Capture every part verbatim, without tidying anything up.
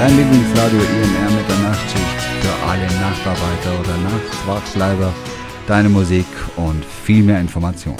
Dein Lieblingsradio I M R mit der Nachtschicht für alle Nachtarbeiter oder Nachtwachbleiber. Deine Musik und viel mehr Information.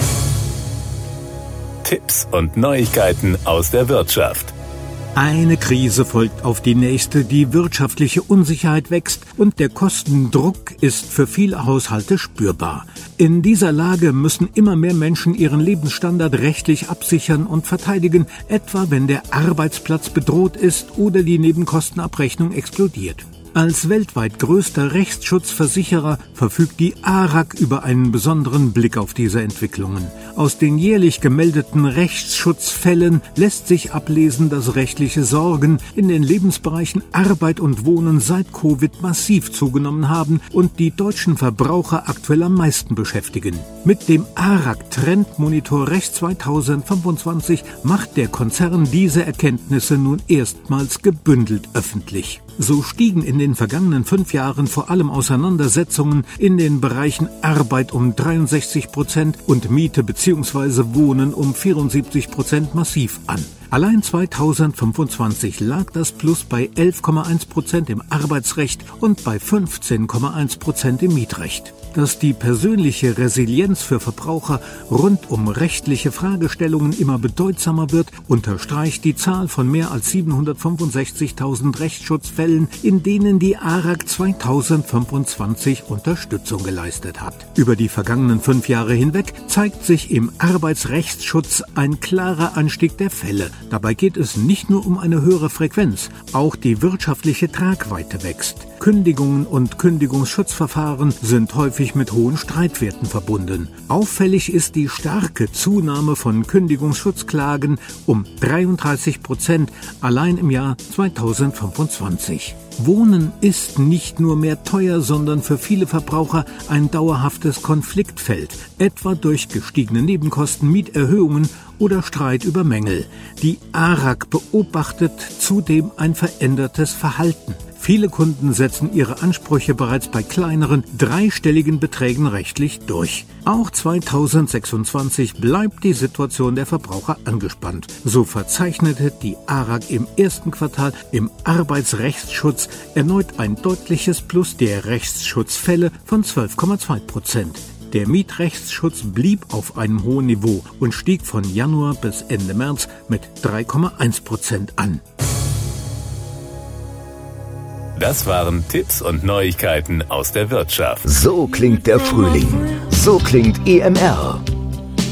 Tipps und Neuigkeiten aus der Wirtschaft. Eine Krise folgt auf die nächste, die wirtschaftliche Unsicherheit wächst und der Kostendruck ist für viele Haushalte spürbar. In dieser Lage müssen immer mehr Menschen ihren Lebensstandard rechtlich absichern und verteidigen, etwa wenn der Arbeitsplatz bedroht ist oder die Nebenkostenabrechnung explodiert. Als weltweit größter Rechtsschutzversicherer verfügt die A R A G über einen besonderen Blick auf diese Entwicklungen. Aus den jährlich gemeldeten Rechtsschutzfällen lässt sich ablesen, dass rechtliche Sorgen in den Lebensbereichen Arbeit und Wohnen seit Covid massiv zugenommen haben und die deutschen Verbraucher aktuell am meisten beschäftigen. Mit dem A R A G-Trendmonitor Recht zweitausendfünfundzwanzig macht der Konzern diese Erkenntnisse nun erstmals gebündelt öffentlich. So stiegen in den vergangenen fünf Jahren vor allem Auseinandersetzungen in den Bereichen Arbeit um dreiundsechzig Prozent und Miete bzw. Wohnen um vierundsiebzig Prozent massiv an. Allein zweitausendfünfundzwanzig lag das Plus bei elf Komma eins Prozent im Arbeitsrecht und bei fünfzehn Komma eins Prozent im Mietrecht. Dass die persönliche Resilienz für Verbraucher rund um rechtliche Fragestellungen immer bedeutsamer wird, unterstreicht die Zahl von mehr als siebenhundertfünfundsechzigtausend Rechtsschutzfällen, in denen die A R A G zweitausendfünfundzwanzig Unterstützung geleistet hat. Über die vergangenen fünf Jahre hinweg zeigt sich im Arbeitsrechtsschutz ein klarer Anstieg der Fälle. Dabei geht es nicht nur um eine höhere Frequenz, auch die wirtschaftliche Tragweite wächst. Kündigungen und Kündigungsschutzverfahren sind häufig mit hohen Streitwerten verbunden. Auffällig ist die starke Zunahme von Kündigungsschutzklagen um dreiunddreißig Prozent allein im Jahr zweitausendfünfundzwanzig. Wohnen ist nicht nur mehr teuer, sondern für viele Verbraucher ein dauerhaftes Konfliktfeld, etwa durch gestiegene Nebenkosten, Mieterhöhungen oder Streit über Mängel. Die A R A G beobachtet zudem ein verändertes Verhalten. Viele Kunden setzen ihre Ansprüche bereits bei kleineren, dreistelligen Beträgen rechtlich durch. Auch zweitausendsechsundzwanzig bleibt die Situation der Verbraucher angespannt. So verzeichnete die A R A G im ersten Quartal im Arbeitsrechtsschutz erneut ein deutliches Plus der Rechtsschutzfälle von zwölf Komma zwei Prozent. Der Mietrechtsschutz blieb auf einem hohen Niveau und stieg von Januar bis Ende März mit drei Komma eins Prozent an. Das waren Tipps und Neuigkeiten aus der Wirtschaft. So klingt der Frühling. So klingt E M R.